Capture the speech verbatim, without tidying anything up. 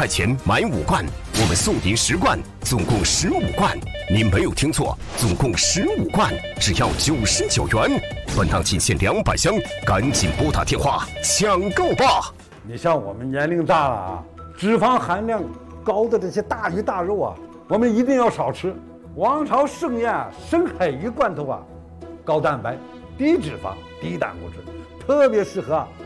块钱买五罐，我们送您十罐，总共十五罐。您没有听错，总共十五罐，只要九十九元。本档仅限两百箱，赶紧拨打电话抢购吧！ 你像我们年龄大了啊，脂肪含量高的这些大鱼大肉啊，我们一定要少吃。王朝盛宴深海鱼罐头啊，高蛋白、低脂肪、低胆固醇，特别适合啊